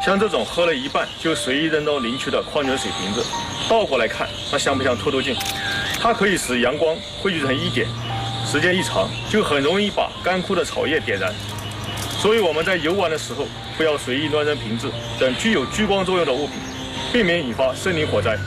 像这种喝了一半就随意扔到林区的矿泉水瓶子，倒过来看，它像不像透透镜？它可以使阳光汇聚成一点，时间一长就很容易把干枯的草叶点燃。所以我们在游玩的时候，不要随意乱扔瓶子等具有聚光作用的物品，避免引发森林火灾。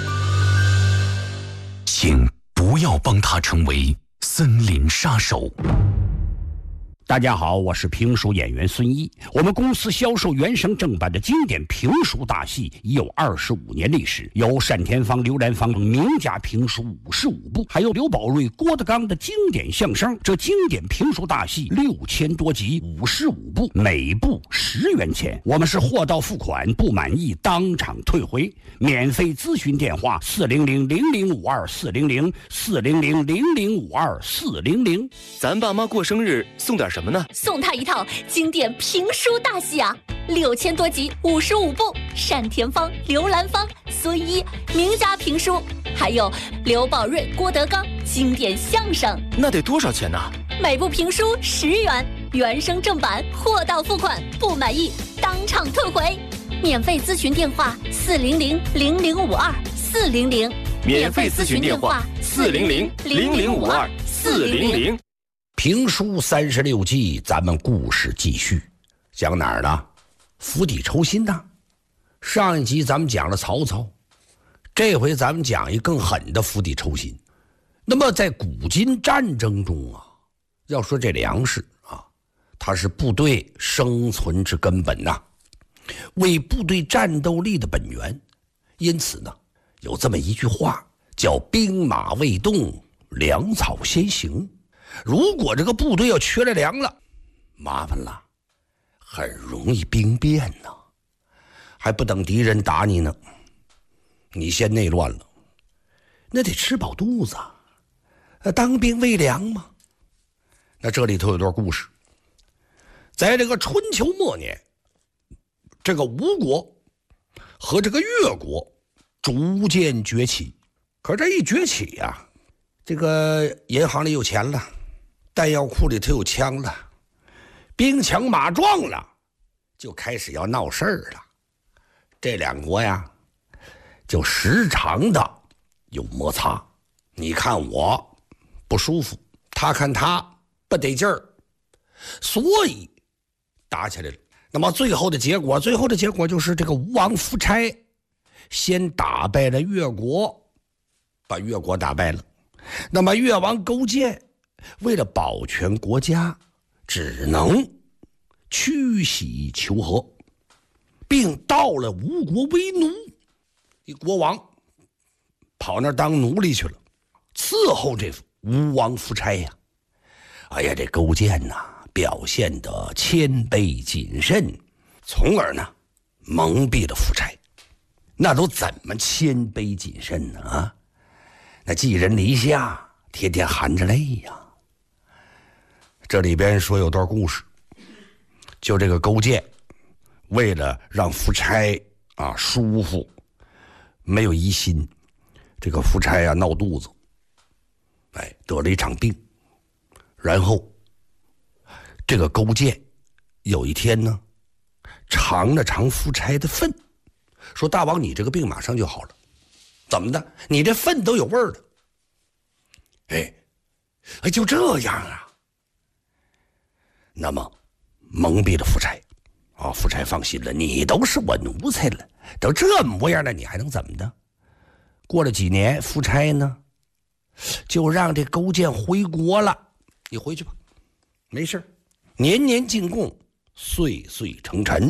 请不要帮他成为森林杀手。 大家好，我是评书演员孙一。我们公司销售原声正版的经典评书大戏已有25年历史，有单田芳、刘兰芳名家评书55部，还有刘宝瑞、郭德纲的经典相声。这经典评书大戏6000多集，55部，每部10元钱。我们是货到付款，不满意当场退回。免费咨询电话400-0052-400，400-0052-400。 咱爸妈过生日送点什么呢？ 送他一套经典评书大戏啊，6000多集，55部，单田芳、刘兰芳、孙一名家评书，还有刘宝瑞、郭德纲经典相声。 那得多少钱呢？ 每部评书10元，原声正版，货到付款，不满意当场退回。免费咨询电话400-0052-400， 免费咨询电话400-0052-400。 评书36计，咱们故事继续，讲哪儿呢？釜底抽薪呐。上一集咱们讲了曹操，这回咱们讲一更狠的釜底抽薪。那么在古今战争中啊，要说这粮食啊，它是部队生存之根本呐，为部队战斗力的本源。因此呢，有这么一句话叫兵马未动，粮草先行。如果这个部队要缺了粮了，麻烦了，很容易兵变呢，还不等敌人打你呢，你先内乱了，那得吃饱肚子，当兵为粮嘛。那这里头有段故事，在这个春秋末年，这个吴国和这个越国逐渐崛起。可这一崛起呀，这个银行里有钱了，弹药库里头有枪了，兵强马壮了，就开始要闹事儿了。这两国呀，就时常的有摩擦，你看我不舒服，他看他不得劲儿，所以打起来了。那么最后的结果就是这个吴王夫差先打败了越国，把越国打败了。那么越王勾践为了保全国家，只能屈膝求和，并到了吴国为奴。一国王跑那儿当奴隶去了，伺候这吴王夫差呀。哎呀，这勾践呐，表现得谦卑谨慎，从而呢蒙蔽了夫差。那都怎么谦卑谨慎呢？啊，那寄人篱下，天天含着泪呀。这里边说有段故事，就这个勾践为了让夫差啊舒服，没有疑心，这个夫差啊闹肚子，得了一场病。然后这个勾践有一天呢，尝了尝夫差的粪，说大王，你这个病马上就好了。怎么的？你这粪都有味儿了。就这样啊。那么蒙蔽了夫差啊，夫差放心了，你都是我奴才了，都这模样了，你还能怎么的？过了几年，夫差呢就让这勾践回国了，你回去吧，没事，年年进贡，岁岁成臣。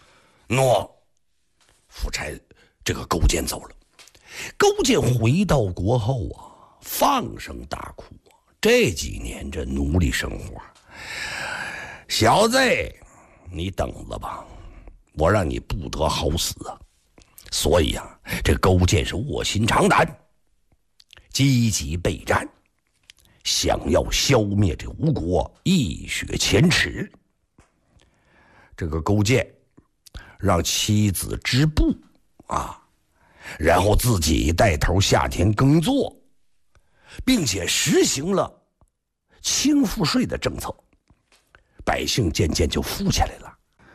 夫差这个勾践走了。勾践回到国后啊，放声大哭啊。这几年这奴隶生活，小子你等着吧，我让你不得好死啊。所以啊，这勾践是卧薪尝胆，积极备战，想要消灭这吴国，一雪前耻。这个勾践让妻子织布啊，然后自己带头下田耕作，并且实行了轻赋税的政策，百姓渐渐就富起来了。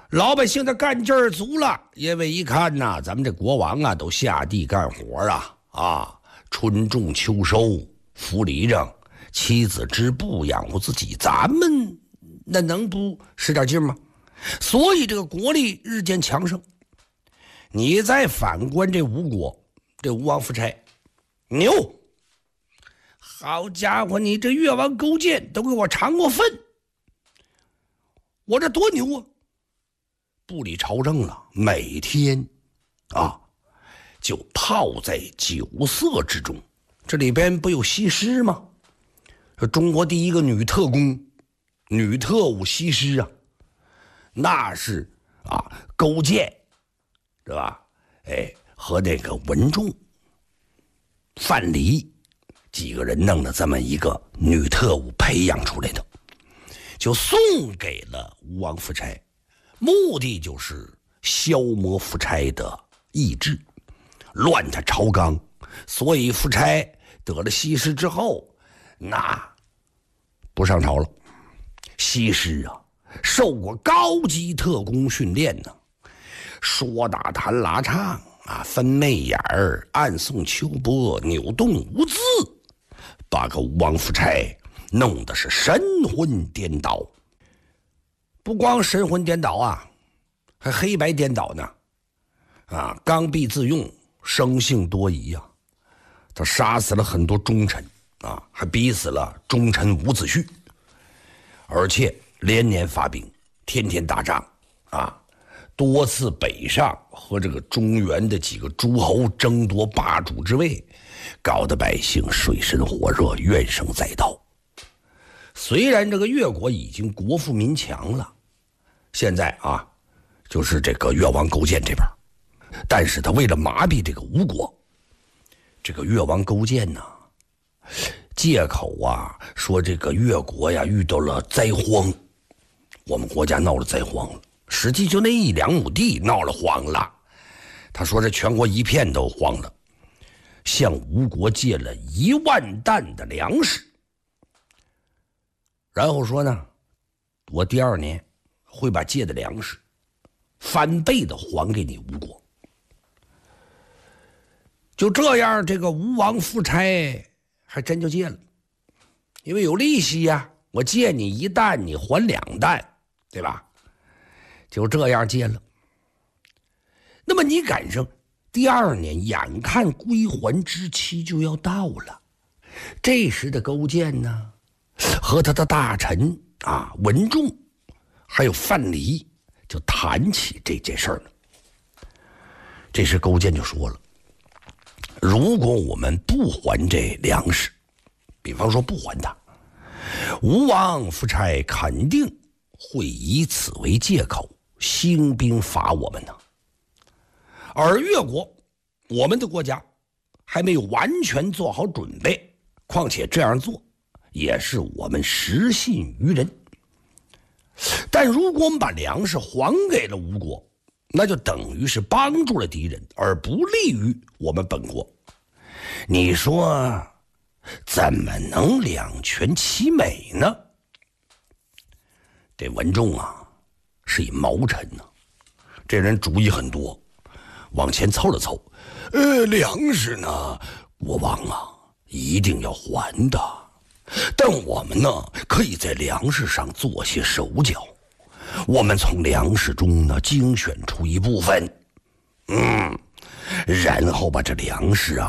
老百姓的干劲儿足了，因为一看呐，咱们这国王啊都下地干活啊，春种秋收，扶犁着，妻子织布养活自己，咱们那能不使点劲吗？所以这个国力日渐强盛。你再反观这吴国，这吴王夫差牛，好家伙，你这越王勾践都给我尝过粪，我这多牛啊！不理朝政了，每天就泡在酒色之中。这里边不有西施吗？中国第一个女特工、女特务西施啊，那是勾践，对吧？和那个文仲、范蠡几个人弄的这么一个女特务培养出来的，就送给了吴王夫差，目的就是消磨夫差的意志，乱他朝纲。所以夫差得了西施之后，那不上朝了。西施受过高级特工训练呢，说打弹拉唱分媚眼儿，暗送秋波，扭动无字，把个吴王夫差弄得是神魂颠倒。不光神魂颠倒还黑白颠倒呢。刚愎自用，生性多疑他杀死了很多忠臣还逼死了忠臣伍子胥，而且连年发兵，天天打仗多次北上和这个中原的几个诸侯争夺霸主之位，搞得百姓水深火热，怨声载道。虽然这个越国已经国富民强了，现在就是这个越王勾践这边，但是他为了麻痹这个吴国，这个越王勾践呢，借口说这个越国遇到了灾荒，我们国家闹了灾荒了，实际就那1-2亩地闹了荒了。他说这全国一片都荒了，向吴国借了1万担的粮食，然后说呢，我第2年会把借的粮食翻倍的还给你吴国。就这样，这个吴王夫差还真就借了，因为有利息我借你1担，你还2担，对吧？就这样借了。那么你赶上第2年，眼看归还之期就要到了，这时的勾践呢，和他的大臣文仲还有范蠡就谈起这件事呢。这时勾践就说了，如果我们不还这粮食，比方说不还他，吴王夫差肯定会以此为借口兴兵伐我们呢。而越国，我们的国家还没有完全做好准备，况且这样做也是我们失信于人。但如果我们把粮食还给了吴国，那就等于是帮助了敌人，而不利于我们本国。你说怎么能两全其美呢？这文仲是一谋臣这人主意很多，往前凑了凑，粮食呢，国王一定要还的，但我们呢，可以在粮食上做些手脚。我们从粮食中呢，精选出一部分，然后把这粮食